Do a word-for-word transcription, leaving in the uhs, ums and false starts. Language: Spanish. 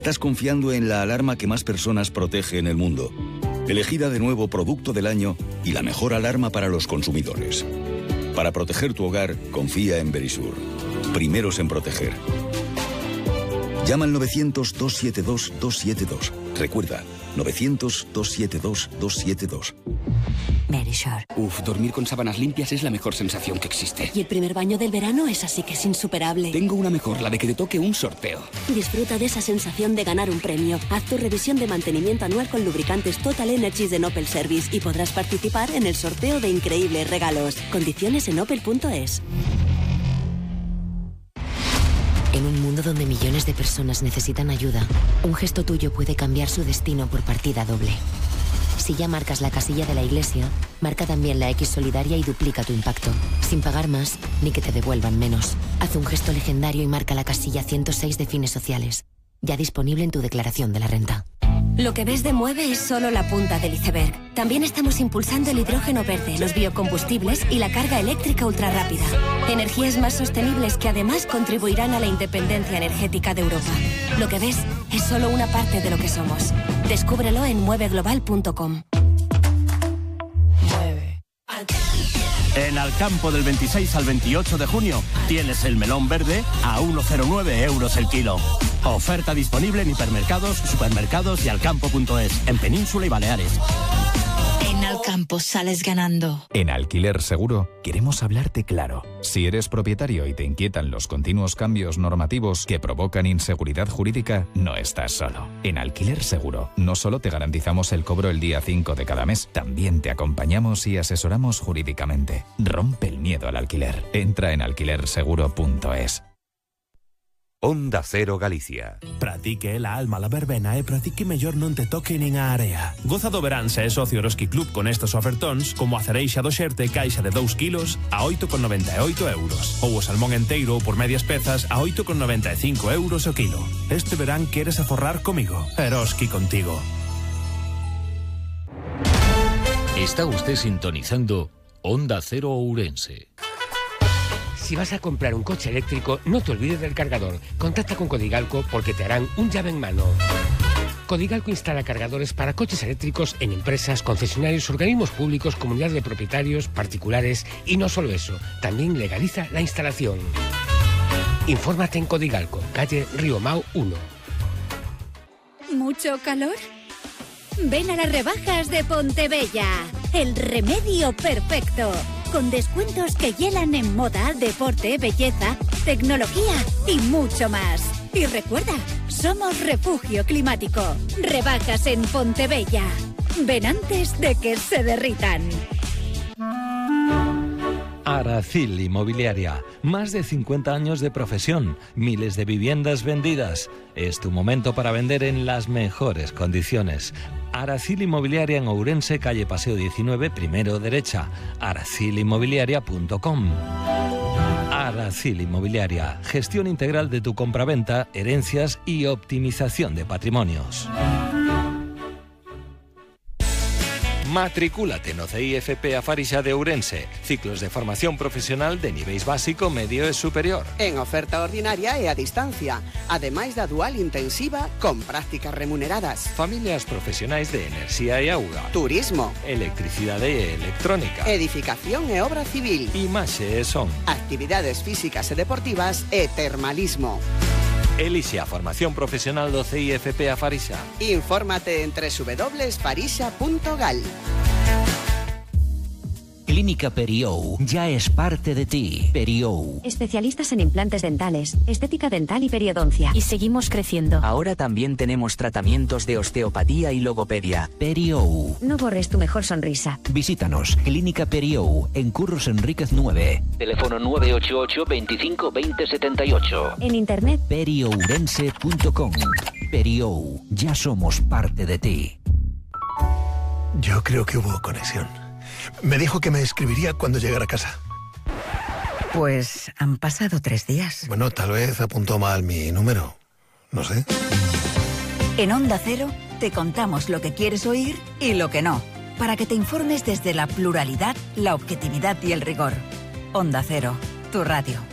Estás confiando en la alarma que más personas protege en el mundo. Elegida de nuevo Producto del Año y la mejor alarma para los consumidores. Para proteger tu hogar, confía en Verisur. Primeros en proteger. Llama al novecientos, dos siete dos, dos siete dos. Recuerda, novecientos, dos siete dos, dos siete dos. Verisur. Uf, dormir con sábanas limpias es la mejor sensación que existe. Y el primer baño del verano es así que es insuperable. Tengo una mejor, la de que te toque un sorteo. Disfruta de esa sensación de ganar un premio. Haz tu revisión de mantenimiento anual con lubricantes Total Energies de Opel Service y podrás participar en el sorteo de increíbles regalos. Condiciones en opel punto es. En un mundo donde millones de personas necesitan ayuda, un gesto tuyo puede cambiar su destino por partida doble. Si ya marcas la casilla de la iglesia, marca también la X solidaria y duplica tu impacto, sin pagar más ni que te devuelvan menos. Haz un gesto legendario y marca la casilla ciento seis de Fines Sociales, ya disponible en tu declaración de la renta. Lo que ves de Mueve es solo la punta del iceberg. También estamos impulsando el hidrógeno verde, los biocombustibles y la carga eléctrica ultrarrápida. Energías más sostenibles que además contribuirán a la independencia energética de Europa. Lo que ves es solo una parte de lo que somos. Descúbrelo en mueve global punto com. En Alcampo del veintiséis al veintiocho de junio tienes el melón verde a uno coma cero nueve euros el kilo. Oferta disponible en hipermercados, supermercados y alcampo punto es, en Península y Baleares. En Alcampo sales ganando. En Alquiler Seguro queremos hablarte claro. Si eres propietario y te inquietan los continuos cambios normativos que provocan inseguridad jurídica, no estás solo. En Alquiler Seguro no solo te garantizamos el cobro el día cinco de cada mes, también te acompañamos y asesoramos jurídicamente. Rompe el miedo al alquiler. Entra en alquiler seguro punto es. Onda Cero Galicia. Pratique la alma la verbena e pratique mellor non te toque nin a area. Goza do verán se é socio Eroski Club con estes ofertóns, como a cereixa do xerte caixa de dous kilos a oito coma noventa e oito euros. Ou o salmón enteiro por medias pezas a oito coma noventa e cinco euros o kilo. Este verán queres aforrar comigo. Eroski contigo. Está usted sintonizando Onda Cero Ourense. Si vas a comprar un coche eléctrico, no te olvides del cargador. Contacta con Codigalco porque te harán un llave en mano. Codigalco instala cargadores para coches eléctricos en empresas, concesionarios, organismos públicos, comunidades de propietarios, particulares y no solo eso, también legaliza la instalación. Infórmate en Codigalco, calle Río Mau uno. ¿Mucho calor? Ven a las rebajas de Pontebella, el remedio perfecto. Con descuentos que hielan en moda, deporte, belleza, tecnología y mucho más. Y recuerda, somos refugio climático. Rebajas en Pontebella. Ven antes de que se derritan. Aracil Inmobiliaria. Más de cincuenta años de profesión, miles de viviendas vendidas. Es tu momento para vender en las mejores condiciones. Aracil Inmobiliaria en Ourense, calle Paseo diecinueve, primero derecha. aracil inmobiliaria punto com. Aracil Inmobiliaria. Gestión integral de tu compraventa, herencias y optimización de patrimonios. Matricúlate no C I F P a Farixa de Ourense. Ciclos de formación profesional de niveis básico, medio e superior. En oferta ordinaria e a distancia, ademais da dual intensiva con prácticas remuneradas. Familias profesionais de enerxía e auga. Turismo. Electricidade e electrónica. Edificación e obra civil. Imaxe e son. Actividades físicas e deportivas e termalismo. Elixe a formación profesional do C I F P a Farixa. Infórmate en doble u doble u doble punto farixa punto gal. Clínica Periou ya es parte de ti. Periou. Especialistas en implantes dentales, estética dental y periodoncia. Y seguimos creciendo. Ahora también tenemos tratamientos de osteopatía y logopedia. Periou. No borres tu mejor sonrisa. Visítanos. Clínica Periou, en Curros Enríquez nueve. Teléfono nueve ocho ocho, veinticinco, veinte, setenta y ocho. En internet. periourense punto com. Periou. Ya somos parte de ti. Yo creo que hubo conexión. Me dijo que me escribiría cuando llegara a casa. Pues han pasado tres días. Bueno, tal vez apuntó mal mi número. No sé. En Onda Cero te contamos lo que quieres oír y lo que no, para que te informes desde la pluralidad, la objetividad y el rigor. Onda Cero, tu radio.